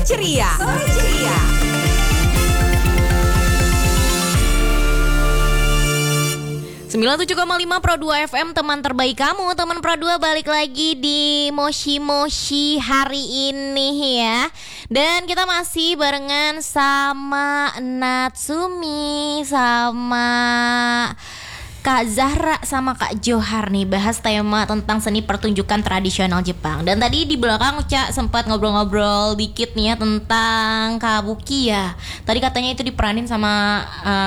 Ceria. Sore Ceria. Sembilan 97,5 Pro 2 FM, teman terbaik kamu. Teman Pro 2 balik lagi di Moshi Moshi hari ini ya. Dan kita masih barengan sama Natsumi, sama Kak Zahra, sama Kak Johar nih, bahas tema tentang seni pertunjukan tradisional Jepang. Dan tadi di belakang Ca sempat ngobrol-ngobrol dikit nih ya tentang kabuki ya. Tadi katanya itu diperanin sama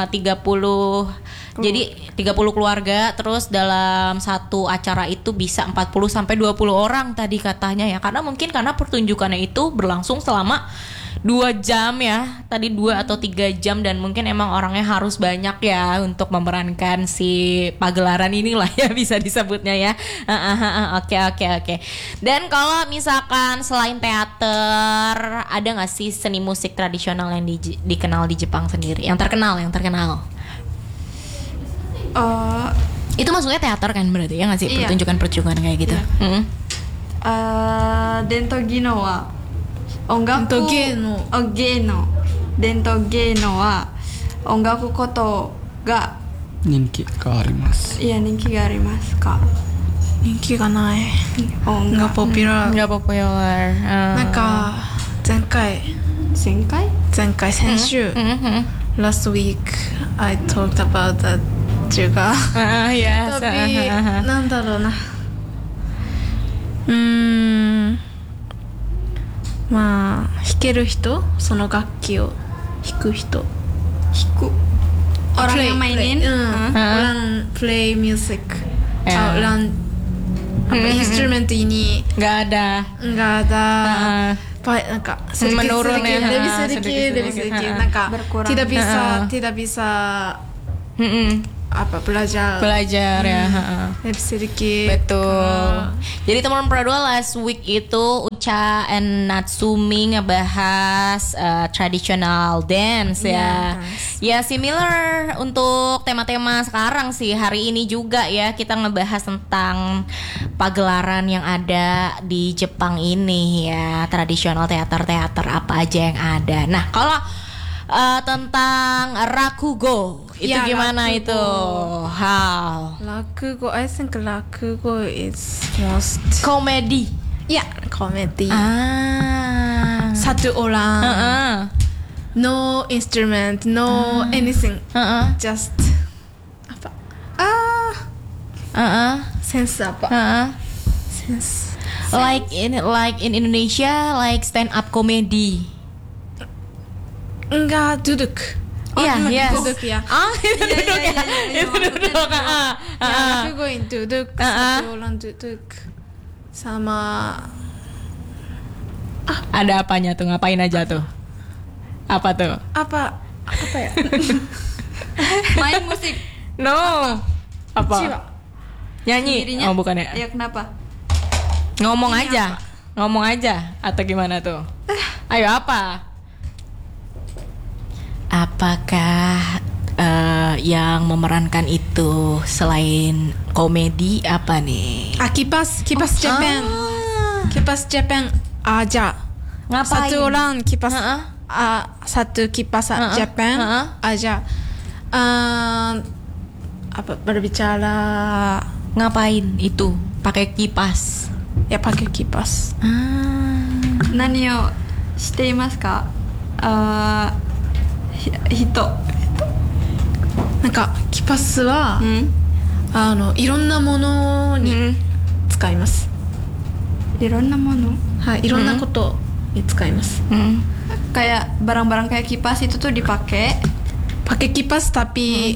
30 keluarga, terus dalam satu acara itu bisa 40 sampai 20 orang tadi katanya ya. Karena mungkin karena pertunjukannya itu berlangsung selama 2 jam ya. Tadi 2 atau 3 jam dan mungkin emang orangnya harus banyak ya untuk memerankan si pagelaran inilah ya bisa disebutnya ya. Oke. Dan kalau misalkan selain teater, ada nggak sih seni musik tradisional yang dikenal di Jepang sendiri? Yang terkenal. Itu masuknya teater kan berarti ya nggak sih? Iya. Pertunjukan kayak gitu. Iya. Dento Gino wa ongaku Geno. Dento Geno wa ongaku koto ga 人気があります。 人気がありますか？ 人気がない音がポピュラー。 Nggak populer. なんか前回先週 last week I talked about that juga。 Yes. tapi なんだろうな。まあ弾ける人、その楽器を弾く人。 orang yang mainin. Orang play music. Yeah. Orang apa instrument ini Nggak ada. なんかsedikit menurun ya. lebih sedikit. なんか berkurang. tidak bisa apa belajar ya. lebih sedikit. Betul. Jadi teman Pradua last week itu Ucha and Natsumi ngebahas traditional dance ya. Ya similar untuk tema-tema sekarang sih hari ini juga ya, kita ngebahas tentang pagelaran yang ada di Jepang ini ya, tradisional teater apa aja yang ada. Nah kalau tentang rakugo itu Ya, gimana rakugo. itu? How? Rakugo, I think rakugo is most Komedi. comedy. Ah. Satu orang, no instrument, no anything, just apa? Sense apa? Sense. Like in Indonesia, like stand up comedy. Enggak duduk. Iya, duduk ya. Itu duduk. Rakugo in duduk, satu orang duduk sama Ada apanya tuh? Ngapain aja tuh? Apa tuh? apa ya? Main musik. No. Apa? Jiwa. Nyanyi? Sendirinya. Oh bukan ya? Ya kenapa? Ngomong Ini aja. Ngomong aja atau gimana tuh? Ayo apa? Apakah yang memerankan itu selain komedi apa nih? Kipas Japan. Kipas Japan aja. Ngapain? Satu orang kipas satu kipas Japan aja. Apa berbicara Ngapain itu? Pakai kipas. ya pakai kipas. 何をしていますか？人。 なんかキパスは、いろんなものに使います。 いろんなもの。 はい、いろんなことに使います。 Kayak barang-barang kayak kipas itu tuh dipakai. pakai kipas tapi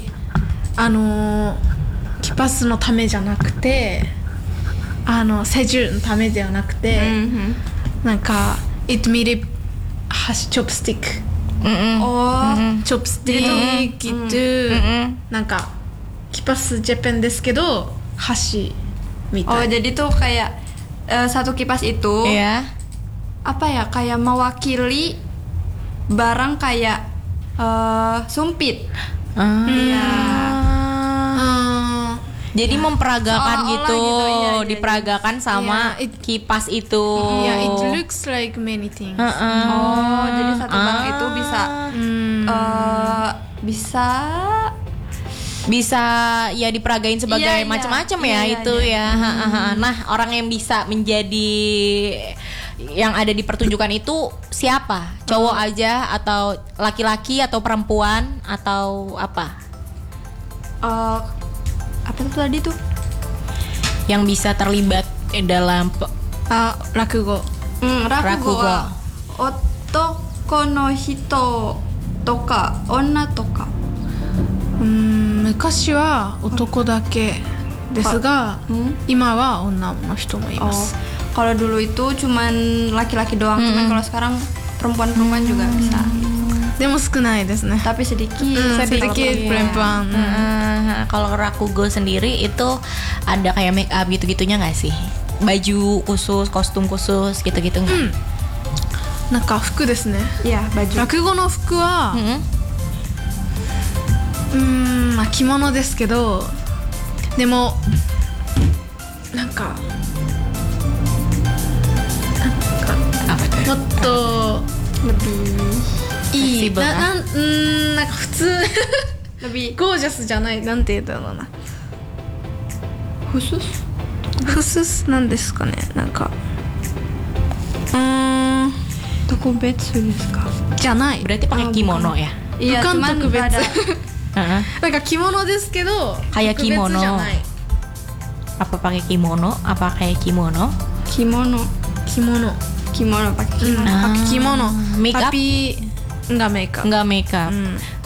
キパスのためじゃなくてセジュのためではなくて、なんか it made箸チョップスティック。 チョップスティックitu なんかキパスジャパンですけど箸みたい。 jadi tuh kayak satu kipas itu Iya. apa ya, kayak mewakili barang kayak sumpit. Jadi memperagakan Seolah-olah gitu, gitu, iya, diperagakan sama Iya, kipas itu. Yeah, it looks like many things. Oh, jadi satu barang itu bisa bisa bisa ya diperagain sebagai Iya, iya. macam-macam ya, Iya, iya, itu iya. ya. Nah, orang yang bisa menjadi yang ada di pertunjukan itu siapa? Cowok aja atau laki-laki atau perempuan atau apa? apa tuh tadi tuh? Yang bisa terlibat dalam Rakugo. Rakugo wa otoko no hito toka onna toka. 昔は男だけですが、今は女の人もいま Oh, す。 kalau dulu itu cuman laki-laki doang, cuman kalau sekarang perempuan-perempuan juga bisa. でも少ないですね。 Tapi sedikit. sedikit perempuan. Kalau Rakugo sendiri itu ada kayak make up gitu-gitunya nggak sih? Baju khusus, kostum khusus gitu-gitu nggak? なんか服ですね。 Iya, baju. 落語の服は、まあ着物ですけど、でもなんか Apa tuh? もっと Lebih いい Fleksibel なんか普通 lebih ゴージャスじゃない、なんて言うんだろうな。 khusus. フススなんですかね、なんか Tokubetsu desu ka? じゃない。 Berarti pakai kimono ya? Iya, Bukan cuman tokubetsu. ada Heeh. なんか着物ですけど、 Kayak 特別 kimono. じゃない。 Apa pakai kimono? Apa kayak kimono? kimono. 着物。 Kimono pakai kimono. Pakai kimono. Make up? Tapi enggak make up. Nggak make up.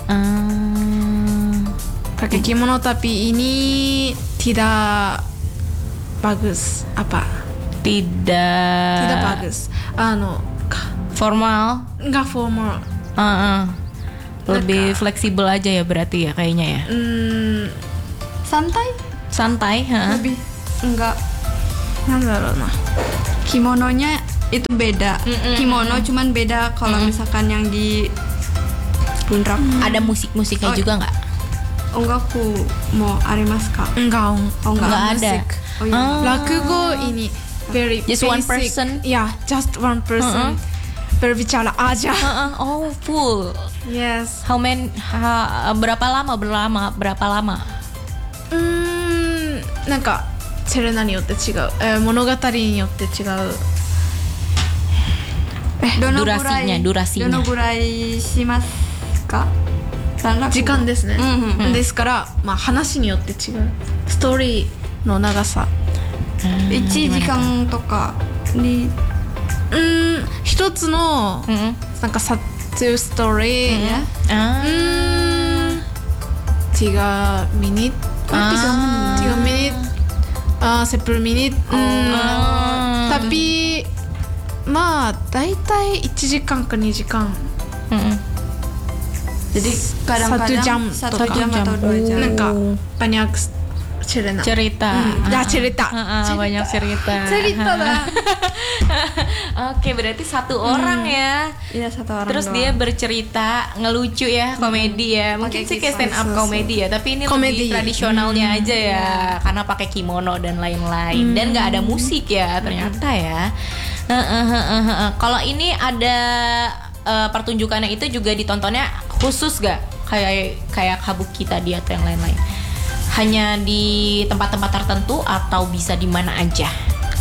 Pakai kimono tapi ini tidak bagus. Apa? Tidak. Tidak bagus. Formal. Enggak formal. Lebih fleksibel aja ya berarti ya kayaknya ya. Santai. Santai, Lebih enggak. なんだろうな。 Kimononya itu beda. Kimono cuman beda kalau misalkan yang di pundak. Ada musik-musiknya juga nggak? Ongaku mau arimasu ka? Enggak. Oh, Nggak enggak. ada. Oh, iya. Rakugo ini very Just basic. one person? Yeah, just one person. Berbicara aja. Oh, full. Yes. How many? Berapa lama? Berapa lama? なんかセレナによって違う、物語によって違う。 Durasinya. Dono gurai shimasu ka? 時間ですね、 うんうんですから、まあ、話によって違うストーリーの長さ。 1時間とかに一つのなんか撮影ストーリー、 3 menit 3 menit 10 menit tapi まあだいたい1時間か2時間 Jadi kadang-kadang 1 1 jam atau 2 jam. なんかbanyak cerita. Cerita. Cerita. Banyak cerita. Cerita dah. Oke, berarti satu orang ya. Iya, satu orang. Terus doang. dia bercerita, ngelucu ya, komedi ya. Mungkin Pakai sih kayak stand up kisah. komedi ya, tapi ini Komedi. lebih tradisionalnya aja ya, karena pakai kimono dan lain-lain. Dan nggak ada musik ya ternyata ya. Kalau ini ada pertunjukannya itu juga ditontonnya khusus gak? Kayak kabuki tadi atau yang lain-lain? Hanya di tempat-tempat tertentu atau bisa di mana aja?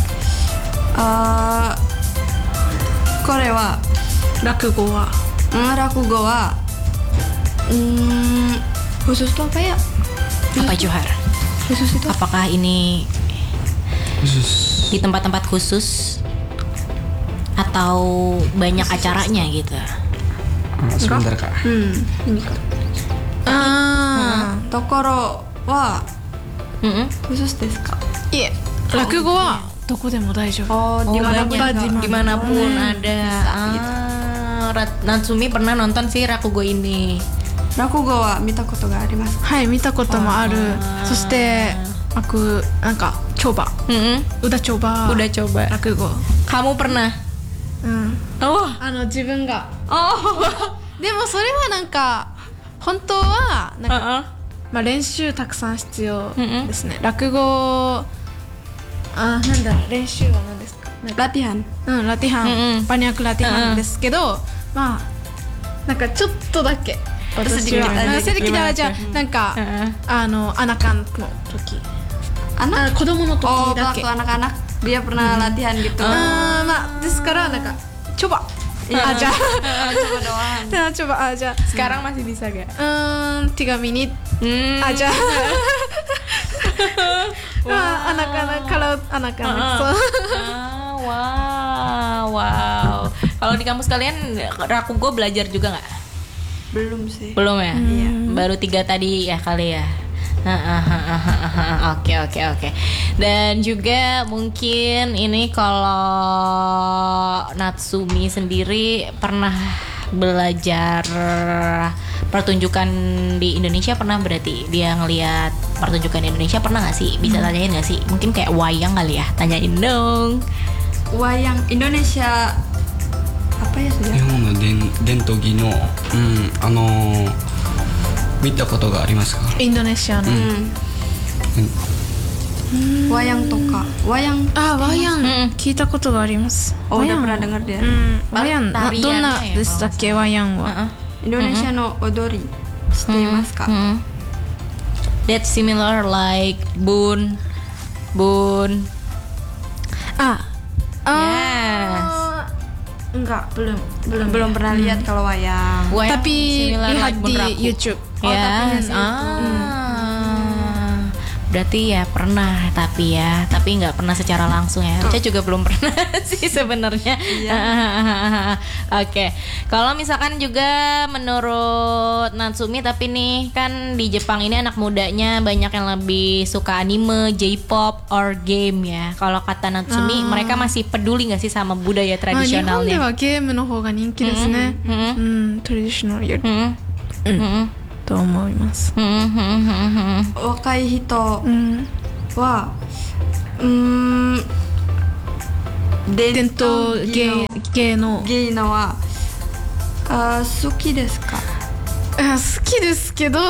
これは落語は落語はkhusus itu apa ya? Apa Johar? Khusus itu Apakah ini Khusus. di tempat-tempat khusus atau banyak acaranya gitu? Sebentar kak. Tokoro wa khusus desu ka? いえ落語はどこでも大丈夫。 Oh, dimanapun banyak. Dimanapun ada. Natsumi pernah nonton sih Rakugo ini. 落語は見たことがあります。 はい見たこともある。そしてakuなんかcoba udah coba Udah coba. 落語。 Kamu pernah? Oh. 自分がでもそれはなんか本当はなんか、まあ、練習たくさん必要ですね、落語なんだ練習は何ですか latihan. ラティハン、パニャクラティハンですけど、まあなんかちょっとだけ私は sedikit aja なんかアナカンの時 Anak? 子供の時 Oh, だけ waktu anak-anak dia pernah latihan gitu. まあですからなんかcoba aja Coba doang. coba aja Sekarang masih bisa gak? 3 menit aja anak-anak kalau anak-anak Wow. Kalau di kampus kalian Rakugo belajar juga nggak? Belum sih. Belum ya? Baru 3 tadi ya kali ya. Oke. Dan juga mungkin ini kalau Natsumi sendiri pernah belajar pertunjukan di Indonesia, pernah berarti dia ngelihat pertunjukan di Indonesia, pernah nggak sih? Bisa tanyain nggak sih? Mungkin kayak wayang kali ya? Tanyain dong. Wayang Indonesia apa ya sudah? 日本の伝統技能、見たことがありますか？ インドネシアの Wayang toka. Wayang. ワヤン聞いたことがあります Oh, ワ udah ヤン pernah dengar dia. ワヤンどんなでしたっけワヤンは Indonesia no odori. 知っていますか? That's similar like bun. enggak Belum pernah lihat kalau wayang. Wayang tapi similar lihat like di bunraku. YouTube Yes. Berarti ya pernah tapi nggak pernah secara langsung ya. Saya juga belum pernah sih sebenarnya. Oke. Kalau misalkan juga menurut Natsumi, tapi nih kan di Jepang ini anak mudanya banyak yang lebih suka anime, J-pop, or game ya. Kalau kata Natsumi, mereka masih peduli nggak sih sama budaya 日本で tradisionalnya? はゲームの方が人気ですねトラディショナルよりと思います Wakai hito は伝統芸能芸能は好きですか? 好きですけど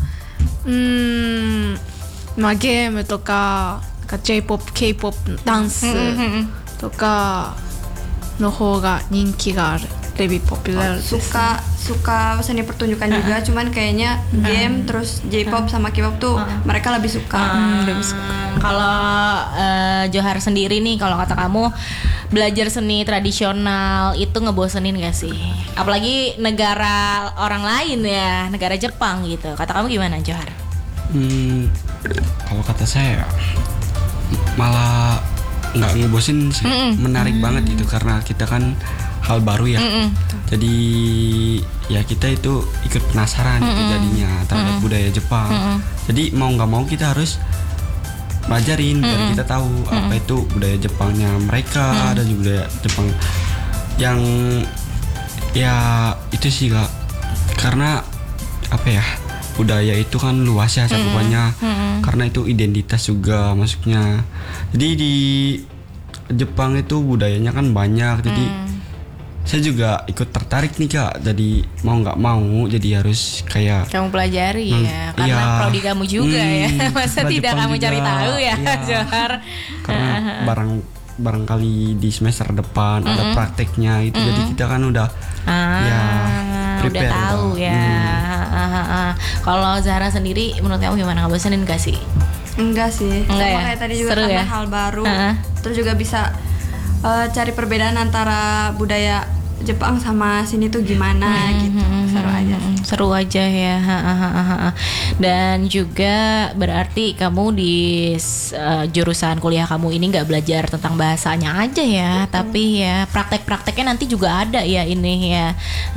まあゲームとかJ-POP、K-POP、ダンスとかの方が人気があるlebih populer suka seni pertunjukan juga, cuman kayaknya game terus J-pop sama K-pop tuh mereka lebih suka. Kalau Johar sendiri nih, kalau kata kamu belajar seni tradisional itu ngebosenin gak sih? Apalagi negara orang lain ya, negara Jepang gitu. Kata kamu gimana, Johar? Kalau kata saya malah nggak ngebosin sih, menarik banget gitu karena kita kan hal baru ya. Jadi ya kita itu ikut penasaran gitu jadinya terhadap budaya Jepang. Jadi mau nggak mau kita harus pelajarin biar kita tahu apa itu budaya Jepangnya mereka dan juga budaya Jepang yang ya itu sih Kak. Karena apa ya, budaya itu kan luas ya cakupannya. Karena itu identitas juga masuknya. Jadi di Jepang itu budayanya kan banyak. Jadi saya juga ikut tertarik nih Kak. Jadi mau nggak mau jadi harus kayak Kamu pelajari ya, karena iya. prodi kamu juga ya. Masa Setelah tidak Jepang kamu cari juga, tahu ya, iya. Johar? Karena barangkali di semester depan ada prakteknya itu. Jadi kita kan udah ya udah prepare tahu udah. ya. Kalau Zahra sendiri menurut kamu gimana, ngebosenin gak sih? Enggak sih, Enggak sama ya? kayak tadi juga Seru karena ya? hal baru. Terus juga bisa cari perbedaan antara budaya Jepang sama sini tuh gimana gitu. Seru aja. Seru aja ya. Dan juga berarti kamu di jurusan kuliah kamu ini nggak belajar tentang bahasanya aja ya, tapi ya praktek-prakteknya nanti juga ada ya ini ya.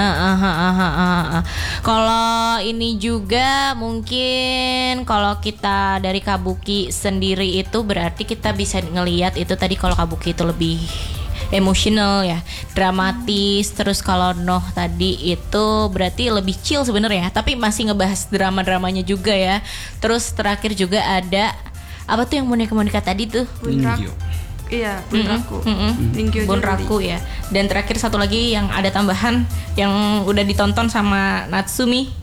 Kalau ini juga mungkin kalau kita dari Kabuki sendiri itu berarti kita bisa ngelihat itu tadi, kalau Kabuki itu lebih emotional ya, dramatis. Terus kalau Noh tadi itu berarti lebih chill sebenarnya, tapi masih ngebahas drama-dramanya juga ya. Terus terakhir juga ada apa tuh yang boneka-boneka tadi tuh? Ningyo. Iya, Bunraku. Ningyo Bunraku ya. Dan terakhir satu lagi yang ada tambahan yang udah ditonton sama Natsumi,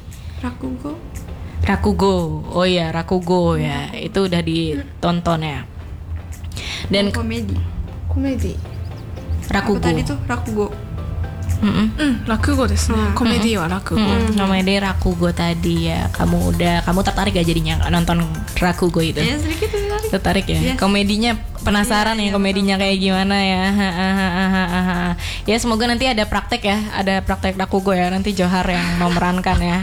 Rakugo. Oh iya, Rakugo ya. Itu udah ditonton ya. Dan komedi. komedi. Rakugo. Tadi tuh rakugo. Rakugo desu ne. Komedi wa rakugo. Komedi Rakugo tadi ya. Kamu tertarik gak jadinya nonton Rakugo itu? Ya sedikit tertarik. Tertarik ya? Iya. Komedinya penasaran ya komedinya kayak gimana ya. Ya semoga nanti ada praktek ya. Ada praktek Rakugo ya. Nanti Johar yang memerankan ya.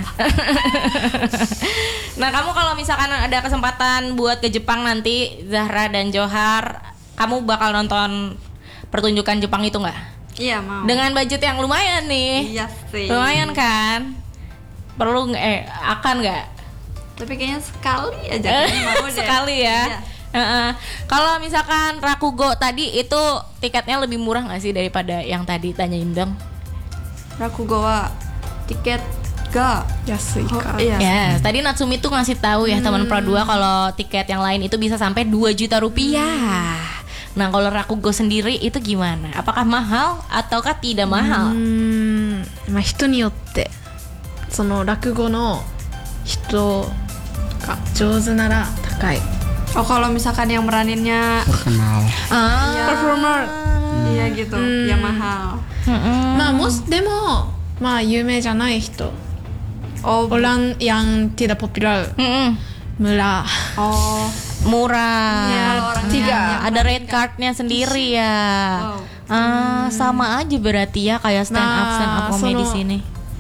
Nah kamu kalau misalkan ada kesempatan buat ke Jepang nanti, Zahra dan Johar, kamu bakal nonton pertunjukan Jepang itu gak? Iya mau. Dengan budget yang lumayan nih. Iya sih. Lumayan kan? Perlu akan nggak? Tapi kayaknya sekali aja kayaknya mau deh. Sekali ya. Iya. Kalau misalkan Rakugo tadi itu tiketnya lebih murah nggak sih daripada yang tadi tanyain dong? Rakugo wa tiket ga Yasui ka. Iya. Ya, tadi Natsumi tuh ngasih tahu ya teman Pro 2 kalau tiket yang lain itu bisa sampai 2 juta rupiah. Nah, kalau Rakugo sendiri itu gimana? Apakah mahal ataukah tidak mahal? まあ人によってその落語の人が上手なら高い。 Oh kalau misalkan yang meraninnya Terkenal. performer. iya gitu, ya mahal. まあもしでもまあ有名じゃない人 Oh, orang yang tidak populer murah. oh. Murah. Ya, Kalau orangnya tiga. Ada red cardnya sendiri ya. Sama aja berarti ya kayak stand up comedy di sini.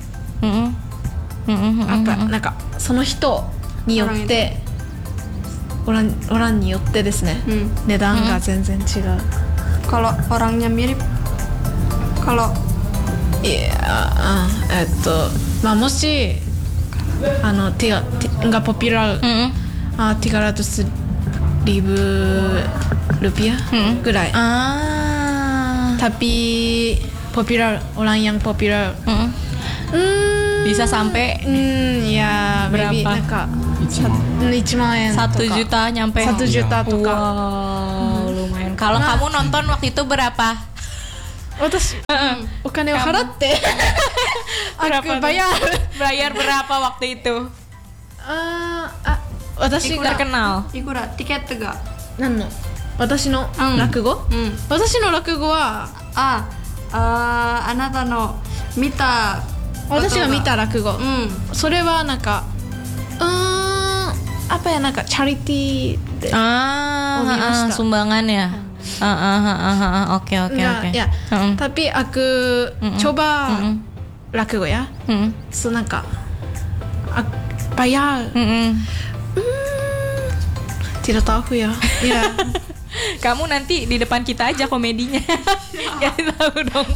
やっぱなんかその人によってオランによってですね、値段が全然違う。 Kalau orangnya mirip, kalau いやまあもしティがポピュラー300 ribu rupiah ぐらい。tapi popular orang yang popular Bisa sampai ya maybe berapa? なんか1万円とか 1 juta nyampe 1 juta とか Wow, lumayan. Kalau kamu nonton waktu itu berapa? 私お金を払ってaku bayar berapa waktu itu? 私が Terkenal. ikura tiket ga? 何の私の落語私の落語は anata no mita 私が見た落語 それはなんかapa ya なんかチャリティーで Sumbangan ya. Oke. ya tapi aku coba 落語ya so なんかbayar tidak tahu ya. Kamu nanti di depan kita aja komedinya. Jadi tahu dong.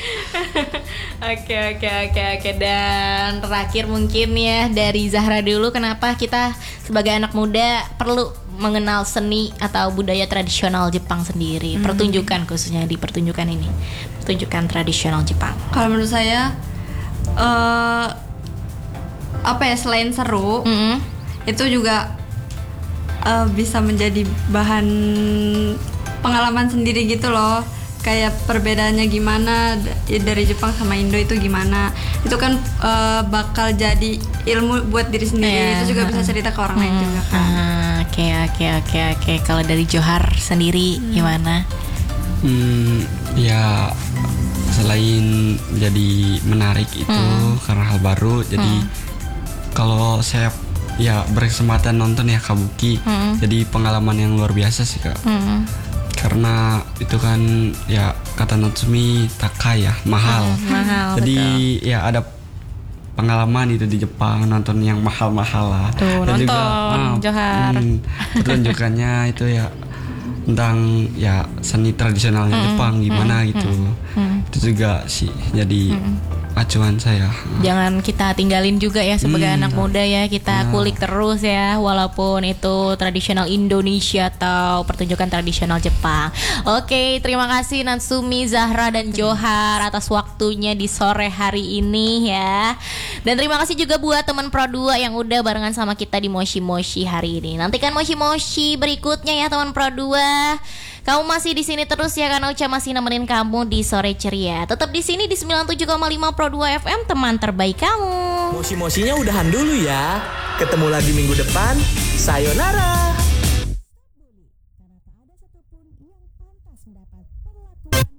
Oke. Dan terakhir mungkin ya dari Zahra dulu, kenapa kita sebagai anak muda perlu mengenal seni atau budaya tradisional Jepang sendiri, pertunjukan khususnya di pertunjukan ini, pertunjukan tradisional Jepang. Kalau menurut saya apa ya, selain seru itu juga bisa menjadi bahan pengalaman sendiri gitu loh, kayak perbedaannya gimana dari Jepang sama Indo itu gimana, itu kan bakal jadi ilmu buat diri sendiri, itu juga bisa cerita ke orang lain juga kan. Oke. Kalau dari Johar sendiri gimana? Ya selain jadi menarik itu karena hal baru, jadi kalau saya ya berkesempatan nonton ya kabuki, jadi pengalaman yang luar biasa sih Kak. Karena itu kan ya kata Natsumi takai ya, mahal. Jadi betul. Ya ada pengalaman itu di Jepang nonton yang mahal-mahal lah. Tuh, dan nonton juga Johar. Pertunjukannya itu ya tentang ya seni tradisionalnya Jepang gimana gitu. Itu juga sih jadi acuan saya. Jangan kita tinggalin juga ya sebagai anak muda ya, kita kulik terus ya, walaupun itu tradisional Indonesia atau pertunjukan tradisional Jepang. Oke, terima kasih Natsumi, Zahra dan Johar atas waktunya di sore hari ini ya. Dan terima kasih juga buat teman Pro 2 yang udah barengan sama kita di Moshi Moshi hari ini. Nantikan Moshi Moshi berikutnya ya teman Pro 2. Kamu masih di sini terus ya, karena Uca masih nemenin kamu di sore ceria. Tetap di sini di 97,5 Pro 2 FM, teman terbaik kamu. Moshi-moshinya udahan dulu ya. Ketemu lagi minggu depan. Sayonara.